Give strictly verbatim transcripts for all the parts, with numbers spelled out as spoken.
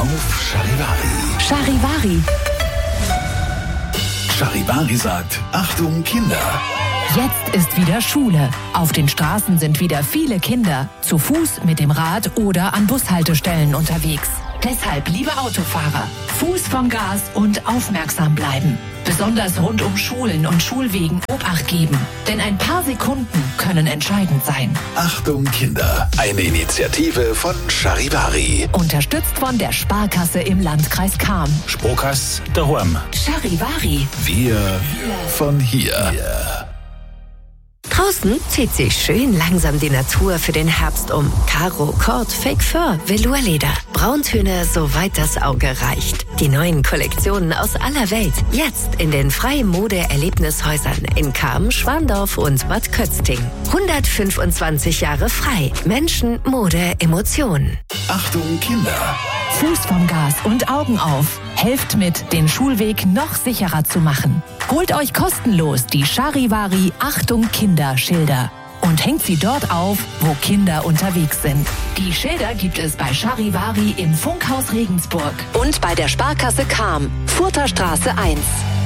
auf Charivari. Charivari. Charivari sagt, Achtung Kinder. Jetzt ist wieder Schule. Auf den Straßen sind wieder viele Kinder. Zu Fuß, mit dem Rad oder an Bushaltestellen unterwegs. Deshalb, liebe Autofahrer, Fuß vom Gas und aufmerksam bleiben. Besonders rund um Schulen und Schulwegen Obacht geben. Denn ein paar Sekunden können entscheidend sein. Achtung Kinder, eine Initiative von Charivari. Unterstützt von der Sparkasse im Landkreis Cham. Sparkasse daheim. Charivari. Wir von hier. Draußen zieht sich schön langsam die Natur für den Herbst um. Karo, Kord, Fake Fur, Velourleder. Brauntöne, soweit das Auge reicht. Die neuen Kollektionen aus aller Welt. Jetzt in den freien Mode-Erlebnishäusern in Cham, Schwandorf und Bad Kötzting. hundertfünfundzwanzig Jahre frei. Menschen, Mode, Emotionen. Achtung Kinder. Fuß vom Gas und Augen auf. Helft mit, den Schulweg noch sicherer zu machen. Holt euch kostenlos die Charivari Achtung Kinder Schilder und hängt sie dort auf, wo Kinder unterwegs sind. Die Schilder gibt es bei Charivari im Funkhaus Regensburg und bei der Sparkasse Cham, Furterstraße eins.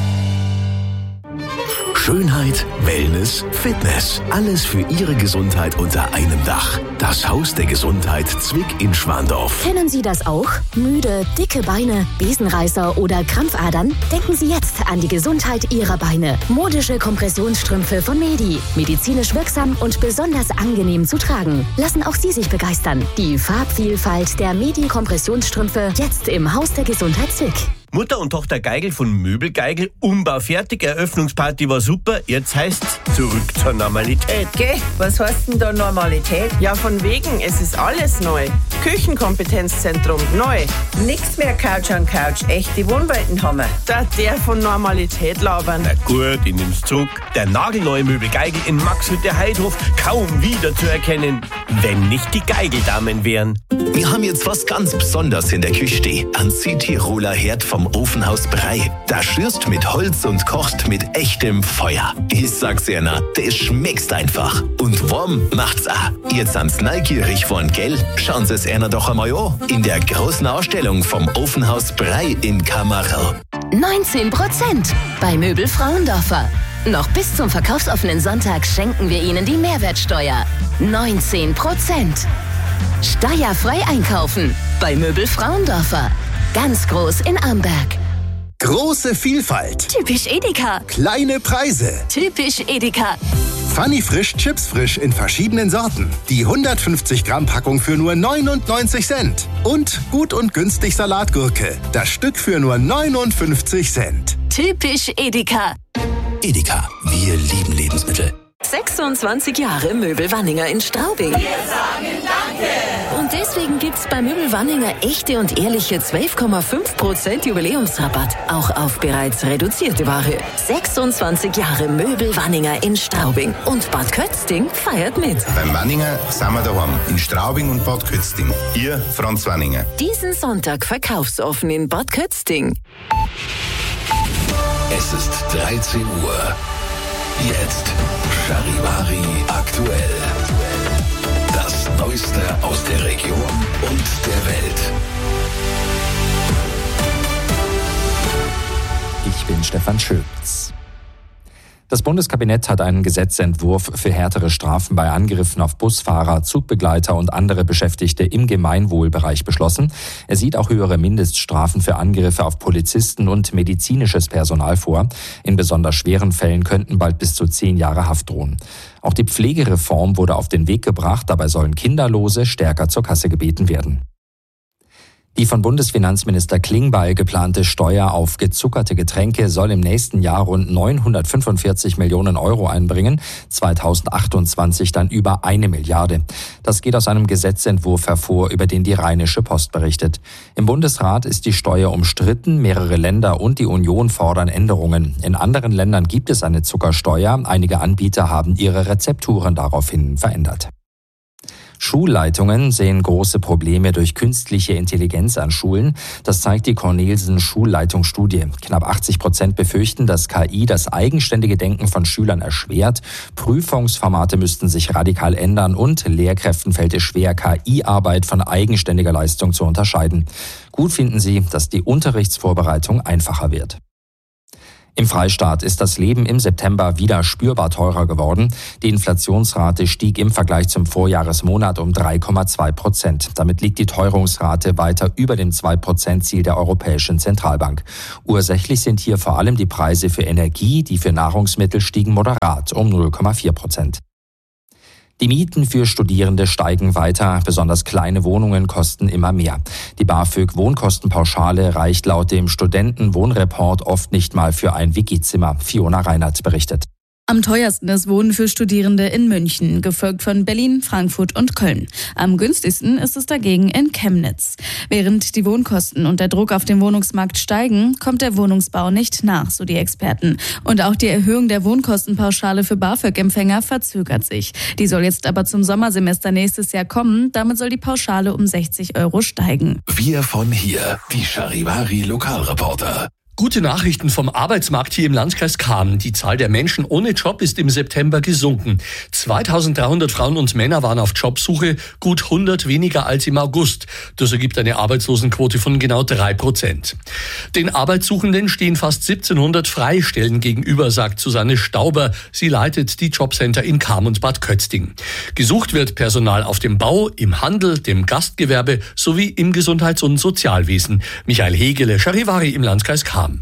Schönheit, Wellness, Fitness. Alles für Ihre Gesundheit unter einem Dach. Das Haus der Gesundheit Zwick in Schwandorf. Kennen Sie das auch? Müde, dicke Beine, Besenreißer oder Krampfadern? Denken Sie jetzt an die Gesundheit Ihrer Beine. Modische Kompressionsstrümpfe von Medi. Medizinisch wirksam und besonders angenehm zu tragen. Lassen auch Sie sich begeistern. Die Farbvielfalt der Medi-Kompressionsstrümpfe jetzt im Haus der Gesundheit Zwick. Mutter und Tochter Geigel von Möbelgeigel, Umbau fertig, Eröffnungsparty war super, jetzt heißt's zurück zur Normalität. Geh, was heißt denn da Normalität? Ja, von wegen, es ist alles neu. Küchenkompetenzzentrum, neu. Nix mehr Couch an Couch, echte Wohnwelten haben wir. Da der von Normalität labern. Na gut, ich nehm's zurück. Der nagelneue Möbelgeigel in Maxhütte Heidhof, kaum wieder zu erkennen, wenn nicht die Geigeldamen wären. Wir haben jetzt was ganz Besonderes in der Küche stehen. Ein Südtiroler Herd vom Ofenhaus Brei. Da schürst mit Holz und kochst mit echtem Feuer. Ich sag's dir, na, das schmeckt einfach. Und warm macht's auch. Jetzt ans neugierig von, gell? Schauen Sie es einer doch einmal an. In der großen Ausstellung vom Ofenhaus Brei in Kamerau. neunzehn Prozent bei Möbel Frauendorfer. Noch bis zum verkaufsoffenen Sonntag schenken wir Ihnen die Mehrwertsteuer. neunzehn Prozent. Steuerfrei einkaufen bei Möbel Frauendorfer. Ganz groß in Amberg. Große Vielfalt. Typisch Edeka. Kleine Preise. Typisch Edeka. Funny Frisch Chips Frisch in verschiedenen Sorten. Die hundertfünfzig Gramm Packung für nur neunundneunzig Cent. Und gut und günstig Salatgurke. Das Stück für nur neunundfünfzig Cent. Typisch Edeka. Edeka, wir lieben Lebensmittel. sechsundzwanzig Jahre Möbel Wanninger in Straubing. Wir sagen Danke! Und deswegen gibt's bei Möbel Wanninger echte und ehrliche zwölf Komma fünf Prozent Jubiläumsrabatt. Auch auf bereits reduzierte Ware. sechsundzwanzig Jahre Möbel Wanninger in Straubing. Und Bad Kötzting feiert mit. Beim Wanninger sind wir daheim. In Straubing und Bad Kötzting. Ihr Franz Wanninger. Diesen Sonntag verkaufsoffen in Bad Kötzting. Es ist dreizehn Uhr. Jetzt Charivari aktuell. Das Neueste aus der Region und der Welt. Ich bin Stefan Schöpz. Das Bundeskabinett hat einen Gesetzentwurf für härtere Strafen bei Angriffen auf Busfahrer, Zugbegleiter und andere Beschäftigte im Gemeinwohlbereich beschlossen. Er sieht auch höhere Mindeststrafen für Angriffe auf Polizisten und medizinisches Personal vor. In besonders schweren Fällen könnten bald bis zu zehn Jahre Haft drohen. Auch die Pflegereform wurde auf den Weg gebracht. Dabei sollen Kinderlose stärker zur Kasse gebeten werden. Die von Bundesfinanzminister Klingbeil geplante Steuer auf gezuckerte Getränke soll im nächsten Jahr rund neunhundertfünfundvierzig Millionen Euro einbringen, zweitausendachtundzwanzig dann über eine Milliarde. Das geht aus einem Gesetzentwurf hervor, über den die Rheinische Post berichtet. Im Bundesrat ist die Steuer umstritten, mehrere Länder und die Union fordern Änderungen. In anderen Ländern gibt es eine Zuckersteuer, einige Anbieter haben ihre Rezepturen daraufhin verändert. Schulleitungen sehen große Probleme durch künstliche Intelligenz an Schulen. Das zeigt die Cornelsen Schulleitungsstudie. Knapp achtzig Prozent befürchten, dass K I das eigenständige Denken von Schülern erschwert. Prüfungsformate müssten sich radikal ändern und Lehrkräften fällt es schwer, K I-Arbeit von eigenständiger Leistung zu unterscheiden. Gut finden sie, dass die Unterrichtsvorbereitung einfacher wird. Im Freistaat ist das Leben im September wieder spürbar teurer geworden. Die Inflationsrate stieg im Vergleich zum Vorjahresmonat um drei Komma zwei Prozent. Damit liegt die Teuerungsrate weiter über dem zwei Prozent Ziel der Europäischen Zentralbank. Ursächlich sind hier vor allem die Preise für Energie, die für Nahrungsmittel stiegen moderat um null Komma vier Prozent. Die Mieten für Studierende steigen weiter. Besonders kleine Wohnungen kosten immer mehr. Die BAföG-Wohnkostenpauschale reicht laut dem Studentenwohnreport oft nicht mal für ein WG-Zimmer. Fiona Reinert berichtet. Am teuersten ist Wohnen für Studierende in München, gefolgt von Berlin, Frankfurt und Köln. Am günstigsten ist es dagegen in Chemnitz. Während die Wohnkosten und der Druck auf dem Wohnungsmarkt steigen, kommt der Wohnungsbau nicht nach, so die Experten. Und auch die Erhöhung der Wohnkostenpauschale für BAföG-Empfänger verzögert sich. Die soll jetzt aber zum Sommersemester nächstes Jahr kommen. Damit soll die Pauschale um sechzig Euro steigen. Wir von hier, die Charivari Lokalreporter. Gute Nachrichten vom Arbeitsmarkt hier im Landkreis Cham. Die Zahl der Menschen ohne Job ist im September gesunken. zweitausenddreihundert Frauen und Männer waren auf Jobsuche, gut hundert weniger als im August. Das ergibt eine Arbeitslosenquote von genau drei Prozent. Den Arbeitssuchenden stehen fast siebzehnhundert Freistellen gegenüber, sagt Susanne Stauber. Sie leitet die Jobcenter in Cham und Bad Kötzting. Gesucht wird Personal auf dem Bau, im Handel, dem Gastgewerbe sowie im Gesundheits- und Sozialwesen. Michael Hegele, Charivari im Landkreis Cham.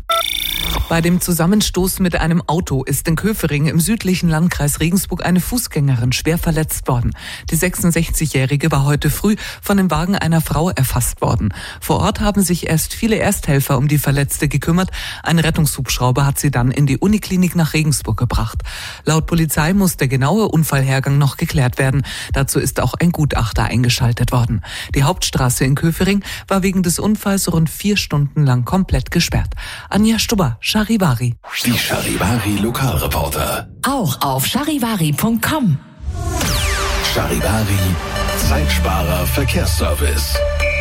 Bei dem Zusammenstoß mit einem Auto ist in Köfering im südlichen Landkreis Regensburg eine Fußgängerin schwer verletzt worden. Die sechsundsechzigjährige war heute früh von dem Wagen einer Frau erfasst worden. Vor Ort haben sich erst viele Ersthelfer um die Verletzte gekümmert. Ein Rettungshubschrauber hat sie dann in die Uniklinik nach Regensburg gebracht. Laut Polizei muss der genaue Unfallhergang noch geklärt werden. Dazu ist auch ein Gutachter eingeschaltet worden. Die Hauptstraße in Köfering war wegen des Unfalls rund vier Stunden lang komplett gesperrt. Anja Stubber, Charivari. Die Charivari Lokalreporter. Auch auf charivari punkt com. Charivari, Zeitsparer Verkehrsservice.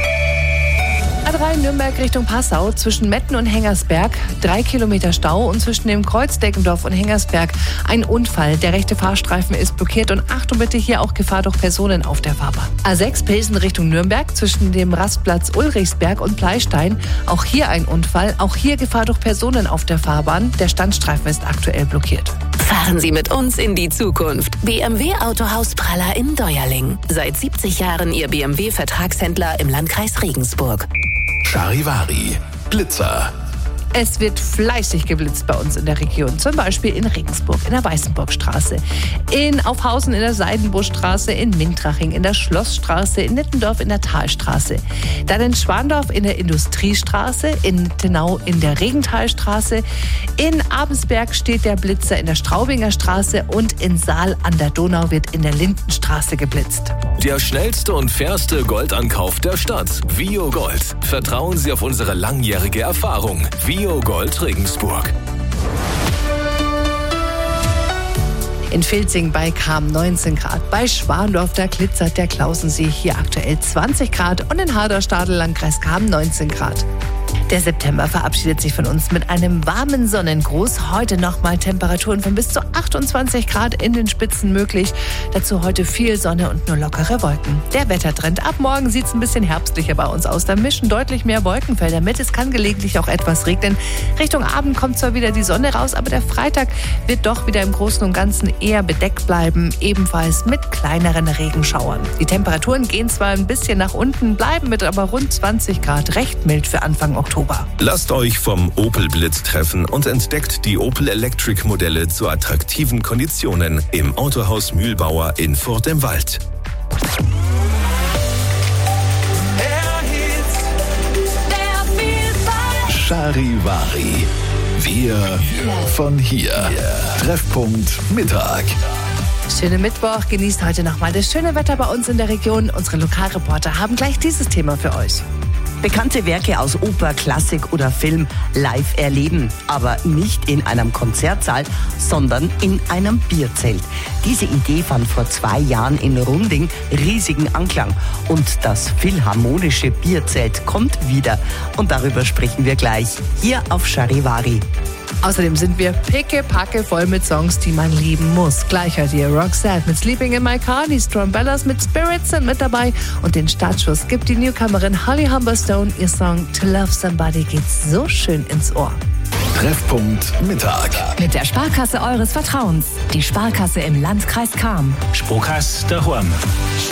A drei Nürnberg Richtung Passau zwischen Metten und Hengersberg, drei Kilometer Stau und zwischen dem Kreuz Deggendorf und Hengersberg ein Unfall. Der rechte Fahrstreifen ist blockiert und Achtung bitte, hier auch Gefahr durch Personen auf der Fahrbahn. A sechs Pilsen Richtung Nürnberg zwischen dem Rastplatz Ulrichsberg und Pleistein, auch hier ein Unfall, auch hier Gefahr durch Personen auf der Fahrbahn. Der Standstreifen ist aktuell blockiert. Fahren Sie mit uns in die Zukunft. B M W Autohaus Praller in Deuerling. Seit siebzig Jahren Ihr B M W-Vertragshändler im Landkreis Regensburg. Charivari, Blitzer. Es wird fleißig geblitzt bei uns in der Region. Zum Beispiel in Regensburg, in der Weißenburgstraße, in Aufhausen in der Seidenbuschstraße, in Mintraching in der Schlossstraße, in Nittendorf in der Talstraße. Dann in Schwandorf in der Industriestraße, in Tenau in der Regentalstraße. In Abensberg steht der Blitzer in der Straubinger Straße und in Saal an der Donau wird in der Lindenstraße geblitzt. Der schnellste und fairste Goldankauf der Stadt. Vio Gold. Vertrauen Sie auf unsere langjährige Erfahrung. Vio Gold Regensburg. In Filzing bei Cham neunzehn Grad, bei Schwandorf, da glitzert der Klausensee, hier aktuell zwanzig Grad und in Haderstadel, Landkreis Cham neunzehn Grad. Der September verabschiedet sich von uns mit einem warmen Sonnengruß. Heute nochmal Temperaturen von bis zu achtundzwanzig Grad in den Spitzen möglich. Dazu heute viel Sonne und nur lockere Wolken. Der Wettertrend. Ab morgen sieht es ein bisschen herbstlicher bei uns aus. Da mischen deutlich mehr Wolkenfelder mit. Es kann gelegentlich auch etwas regnen. Richtung Abend kommt zwar wieder die Sonne raus, aber der Freitag wird doch wieder im Großen und Ganzen eher bedeckt bleiben. Ebenfalls mit kleineren Regenschauern. Die Temperaturen gehen zwar ein bisschen nach unten, bleiben mit aber rund zwanzig Grad recht mild für Anfang Oktober. Lasst euch vom Opel Blitz treffen und entdeckt die Opel Electric Modelle zu attraktiven Konditionen im Autohaus Mühlbauer in Furt im Wald. Charivari. Wir von hier. Treffpunkt Mittag. Schönen Mittwoch, genießt heute nochmal das schöne Wetter bei uns in der Region. Unsere Lokalreporter haben gleich dieses Thema für euch. Bekannte Werke aus Oper, Klassik oder Film live erleben. Aber nicht in einem Konzertsaal, sondern in einem Bierzelt. Diese Idee fand vor zwei Jahren in Runding riesigen Anklang. Und das Philharmonische Bierzelt kommt wieder. Und darüber sprechen wir gleich hier auf Charivari. Außerdem sind wir pickepacke voll mit Songs, die man lieben muss. Gleich hört ihr Roxette mit Sleeping in My Car, die Strombellas mit Spirits sind mit dabei und den Startschuss gibt die Newcomerin Holly Humberstone. Ihr Song To Love Somebody geht so schön ins Ohr. Treffpunkt Mittag. Mit der Sparkasse eures Vertrauens. Die Sparkasse im Landkreis Cham. Sparkasse daheim.